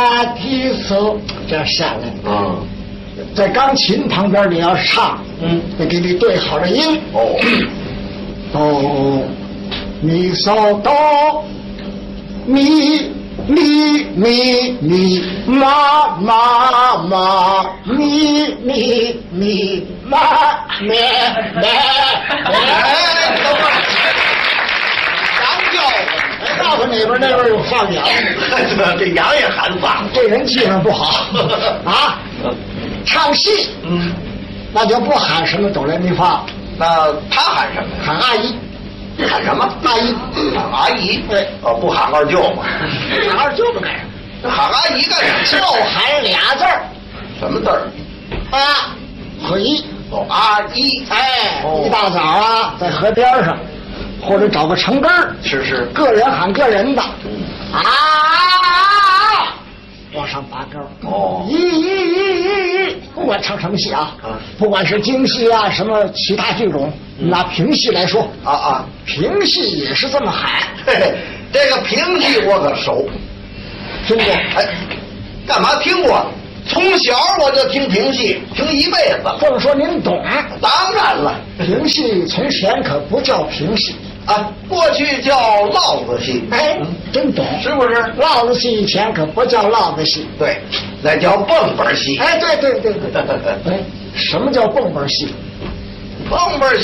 提手这样下来。在钢琴旁边你要唱，得给你对好了音。哆咪嗦哆咪妈咪妈咩。告诉那边有放羊， 这羊也喊嗓， 这人记性不好啊。唱戏，那就不喊什么哆来咪发， 那他喊什么呀？ 喊阿姨。 喊什么？ 阿姨。 喊阿姨。 对。 不喊二舅吗？ 喊二舅不干什么？ 喊阿姨干什么？ 就喊俩字儿。 什么字儿？ 阿和一。 阿姨。 一大早啊，在河边上，或者找个城根儿， 是， 个人喊个人的。往上拔高。不管唱什么戏啊，不管是京戏啊，什么其他剧种，拿评戏来说评戏也是这么喊。 这个评戏我可熟， 听过？ 干嘛听过？从小我就听评戏，听一辈子了。 这么说您懂？ 当然了， 评戏从前可不叫评戏。 过去叫烙子戏。 真懂， 是不是？ 烙子戏以前可不叫烙子戏， 对，那叫蹦本戏。 对。什么叫蹦本戏？ 蹦本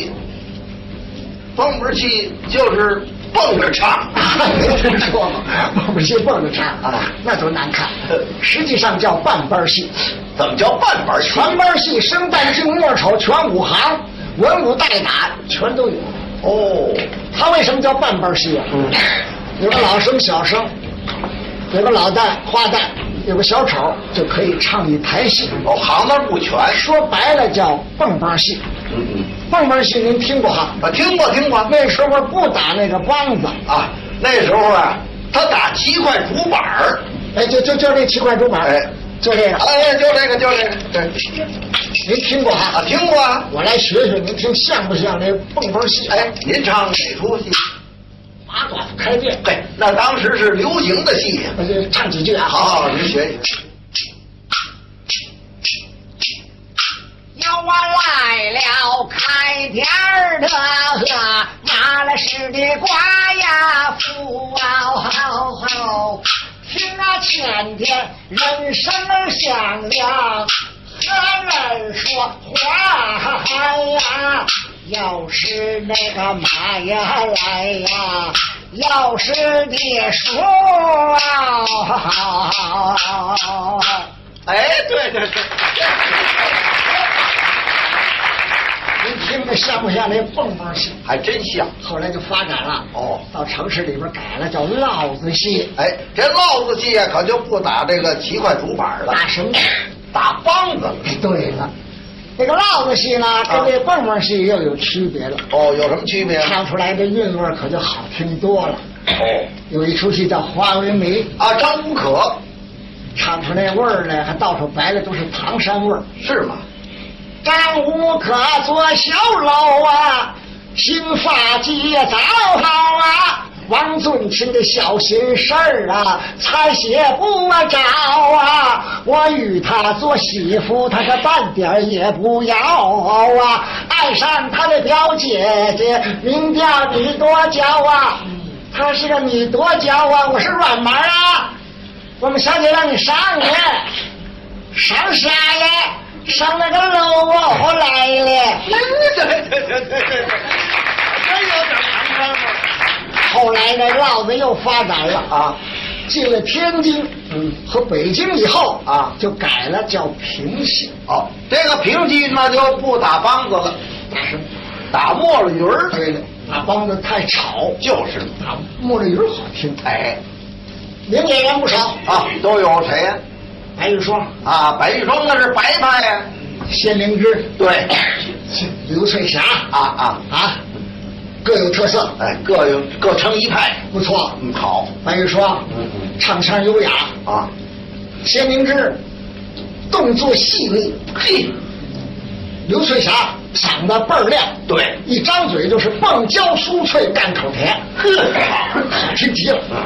戏就是蹦着唱。 没听说吗？蹦本戏蹦着唱那多难看。实际上叫半班戏。 怎么叫半班戏？ 全班戏，生旦净末丑全5行，文武代打全都有。他为什么叫半班戏啊？有个老生小生，有个老旦花旦，有个小丑，就可以唱一台戏。 行当不全， 说白了叫蹦班戏。蹦班戏您听过哈？ 听过。 那时候不打那个梆子那时候他打7块竹板儿。 就这7块竹板儿。就这个。 就这个。对。 您听过哈？ 听过。 我来学学，您听像不像那蹦班戏？ 您唱哪出戏？ 八寡妇开店。 那当时是流行的戏呀。 那就唱几句啊。 好，您学学。 要我来了开店的，拿了是的瓜呀福听前天人声响亮，何人说话呀？要是那个马呀来呀，要是你说对。 您听着像不像那蹦蹦戏？ 还真像。 后来就发展了，到城市里边改了，叫烙子戏。 这烙子戏可就不打这个7块竹板了。 打什么？ 打梆子了。 对了，这个烙子戏呢，跟这蹦蹦戏又有区别了。 有什么区别？ 唱出来的韵味可就好听多了。有一出戏叫《花为媒》 张无可唱出那味儿来，还到处白的都是唐山味儿。 是吗？ 张无可做小楼新发结早好王尊卿的小心事儿采写不着我与他做媳妇，他可半点也不要爱上他的表姐姐，名叫女多娇他是个女多娇我是软毛我们小姐让你上来，上啥呀？上那个楼来了。 对，还有点唐山味。 后来呢，烙子又发展了进了天津和北京以后就改了叫评戏。 这个评戏那就不打梆子了， 打什么？ 打墨了鱼儿。 对了，打梆子太吵， 就是打墨了鱼儿好听。名演员不少都有谁呀？ 白玉霜白玉霜那是白派呀。 谢灵芝对， 刘翠霞各有特色， 各成一派， 不错。 好， 白玉霜唱腔优雅谢灵芝动作细腻，刘翠霞嗓子倍儿亮， 对， 一张嘴就是蹦娇酥脆，干口甜，好听极了。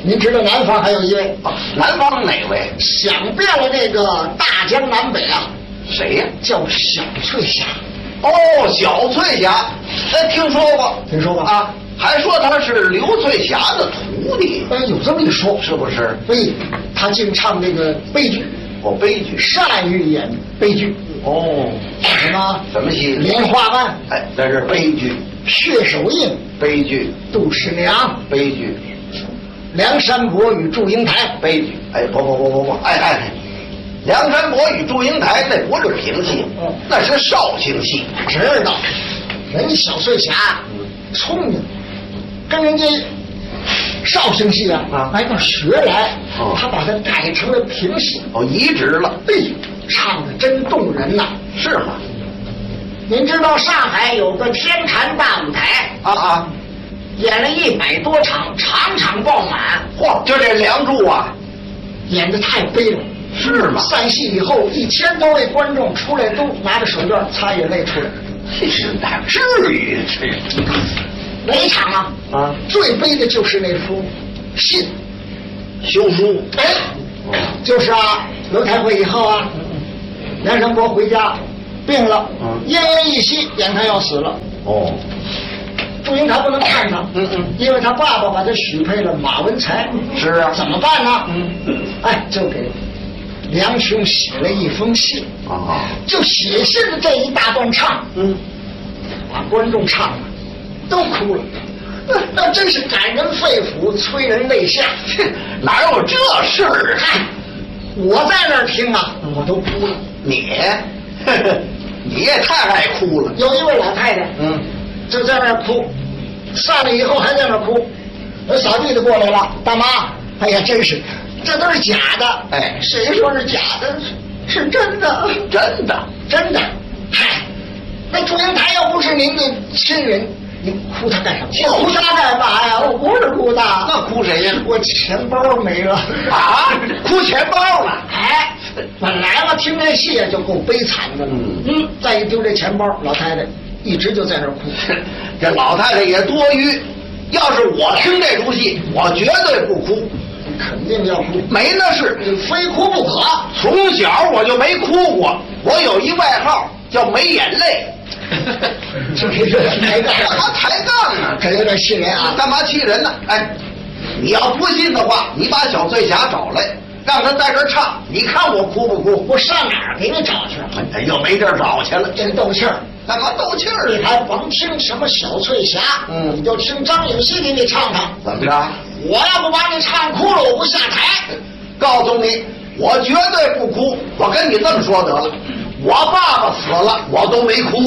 您知道南方还有一位南方哪位？ 想遍了这个大江南北啊， 谁呀？ 叫小翠霞。 哦，小翠霞，听说过， 听说过啊，还说他是刘翠霞的徒弟。 有这么一说， 是不是？ 他净唱这个悲剧。 悲剧， 善于演悲剧。什么戏？ 莲花湾。 那是悲剧。 血手印。 悲剧。 杜十娘。 悲剧。 梁山伯与祝英台。 悲剧。不，梁山伯与祝英台那不是评戏，那是绍兴戏。 知道，人家小翠霞聪明，跟人家绍兴戏挨个学来，他把它改成了评戏。 移植了。 唱的真动人呐。 是吗？ 您知道上海有个天坛大舞台演了100多场，场场爆满。 就这《梁祝》啊， 演得太悲了。 是吗？ 散戏以后，1000多位观众出来都拿着手绢擦眼泪出来。 这是哪至于？ 哪一场最悲的就是那幅信， 休书。 就是楼台会以后梁山伯回家病了，奄奄一息，眼看要死了。祝英台不能看他，因为他爸爸把他许配了马文才。 是啊， 怎么办呢？就给梁兄写了一封信就写信的这一大段唱，把观众唱了，都哭了。那真是感人肺腑，催人泪下。 哪有这事儿我在那儿听我都哭了。 你也太爱哭了。 有一位老太太，就在那儿哭，散了以后还在那儿哭。那扫地的过来了，大妈，哎呀，真是，这都是假的。谁说是假的？是真的，真的。那祝英台要不是您的亲人，你哭他干什么？我哭他干嘛呀？我不是哭他。 那哭谁呀？ 我钱包没了。 哭钱包了？ 本来嘛，听这戏就够悲惨的了。再一丢这钱包，老太太一直就在那儿哭。 这老太太也多余。要是我听这出戏，我绝对不哭。 肯定要哭， 没那事， 非哭不可。 从小我就没哭过，我有一外号叫没眼泪。 这抬杠， 干嘛抬杠呢？ 这有点气人干嘛气人呢？你要不信的话，你把小翠霞找来，让她在这儿唱，你看我哭不哭？ 我上哪儿给你找去？ 又没地儿找去了， 真斗气儿。 干嘛斗气儿？ 你还甭听什么小翠霞，你就听张影戏给你唱唱。 怎么着？ 我要不把你唱哭了，我不下台。 告诉你，我绝对不哭。我跟你这么说得了，我爸爸死了，我都没哭。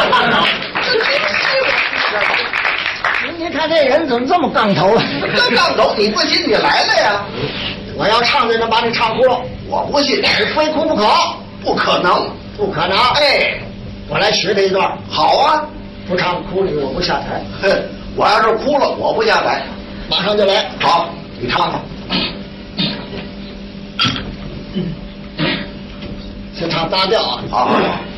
您看这人怎么这么杠头啊？ 这杠头，你不信你来了呀？ 我要唱就能把你唱哭了， 我不信， 你非哭不可。 不可能， 不可能。我来学他一段。 好啊， 不唱哭了，我不下台。 我要是哭了，我不下台。 马上就来。 好，你唱唱。 先唱大调啊。 好。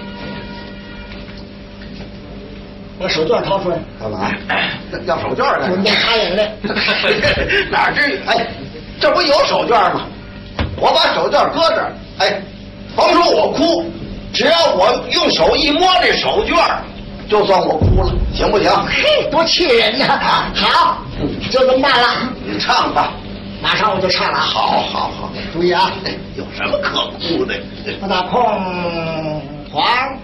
把手绢掏出来。 干嘛？要手绢干什么？ 准备擦眼泪。 哪至于？这不有手绢吗？我把手绢搁这儿。甭说我哭，只要我用手一摸这手绢，就算我哭了，行不行？ 多气人呐！好，就这么办了。 你唱吧， 马上我就唱了。 好， 注意啊！ 有什么可哭的？ 我打空黄